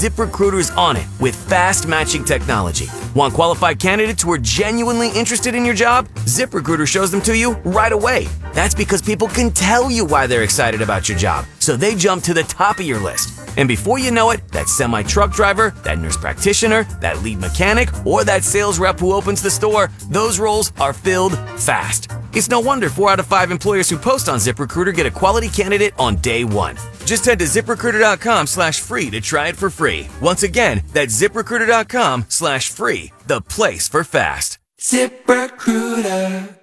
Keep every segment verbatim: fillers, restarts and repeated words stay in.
ZipRecruiter's on it with fast matching technology. Want qualified candidates who are genuinely interested in your job? ZipRecruiter shows them to you right away. That's because people can tell you why they're excited about your job, so they jump to the top of your list. And before you know it, that semi-truck driver, that nurse practitioner, that lead mechanic, or that sales rep who opens the store, those roles are filled fast. It's no wonder four out of five employers who post on ZipRecruiter get a quality candidate on day one. Just head to ZipRecruiter.com slash free to try it for free. Once again, that's ZipRecruiter.com slash free, the place for fast. ZipRecruiter.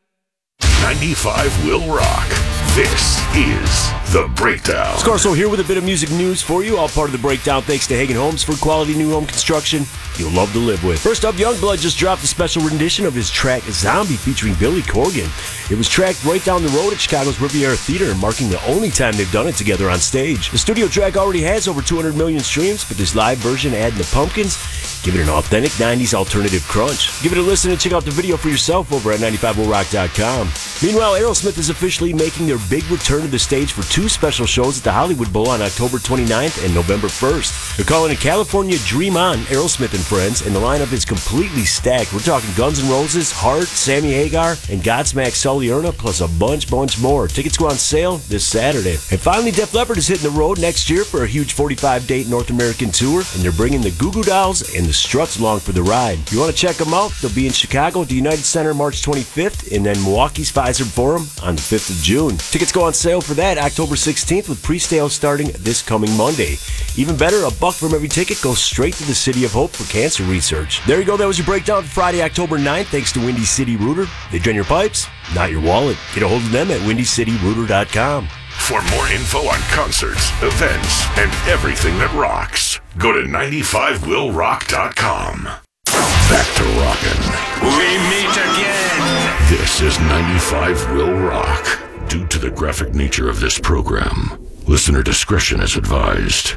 ninety-five will rock. This is The Breakdown. Scarso here with a bit of music news for you, all part of The Breakdown thanks to Hagen Homes for quality new home construction you'll love to live with. First up, Youngblood just dropped a special rendition of his track Zombie featuring Billy Corgan. It was tracked right down the road at Chicago's Riviera Theater, marking the only time they've done it together on stage. The studio track already has over two hundred million streams, but this live version adding the Pumpkins give it an authentic nineties alternative crunch. Give it a listen and check out the video for yourself over at ninety-five will rock dot com. Meanwhile, Aerosmith is officially making their big return to the stage for two special shows at the Hollywood Bowl on October twenty-ninth and November first. They're calling it California Dream On, Aerosmith and Friends, and the lineup is completely stacked. We're talking Guns N' Roses, Heart, Sammy Hagar, and Godsmack Sully Erna, plus a bunch, bunch more. Tickets go on sale this Saturday. And finally, Def Leppard is hitting the road next year for a huge forty-five date North American tour, and they're bringing the Goo Goo Dolls and the Struts along for the ride. If you want to check them out, they'll be in Chicago at the United Center March twenty-fifth, and then Milwaukee's Pfizer Forum on the fifth of June. Tickets go on sale for that October sixteenth, with pre-sales starting this coming Monday. Even better, a buck from every ticket goes straight to the City of Hope for cancer research. There you go, that was your breakdown for Friday, October ninth, thanks to Windy City Rooter. They drain your pipes, not your wallet. Get a hold of them at windy city rooter dot com. For more info on concerts, events, and everything that rocks, go to ninety-five will rock dot com. Back to rockin'. We meet again. This is ninety-five will rock. Due to the graphic nature of this program, listener discretion is advised.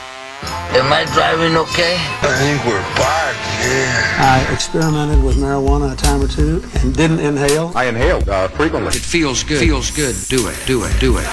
Am I driving okay? I think we're parked, yeah. I experimented with marijuana a time or two and didn't inhale. I inhaled uh, frequently. It feels good. Feels good. Do it. Do it. Do it.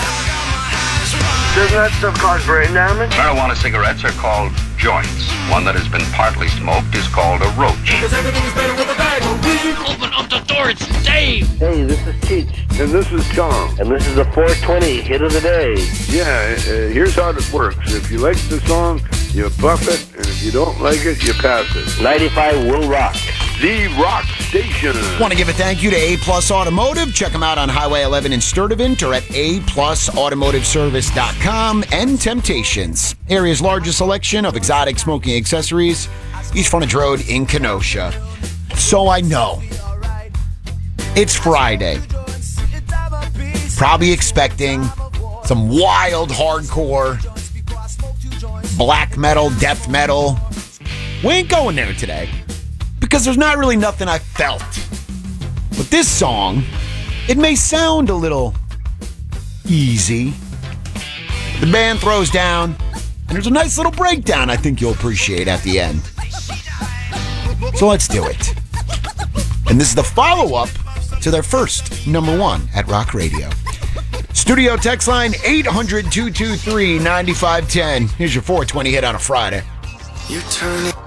Doesn't that stuff cause brain damage? Marijuana cigarettes are called joints. One that has been partly smoked is called a roach. Because everything is better with a bag of weed. Open up the door, it's Dave. Hey, this is Cheech. And this is Tom. And this is the four twenty hit of the day. Yeah, uh, here's how it works. If you like the song, you buff it, and if you don't like it, you pass it. ninety-five will rock. The Rock Station. Want to give a thank you to A Plus Automotive. Check them out on Highway eleven in Sturtevant or at a plus automotive service dot com. And Temptations, area's largest selection of exotic smoking accessories, East Frontage Road in Kenosha. So I know it's Friday. Probably expecting some wild hardcore black metal, death metal. We ain't going there today because there's not really nothing I felt. But this song, it may sound a little easy. The band throws down, and there's a nice little breakdown I think you'll appreciate at the end. So let's do it. And this is the follow-up to their first number one at Rock Radio. Studio text line eight hundred, two two three, nine five one zero. Here's your four twenty hit on a Friday. You're turning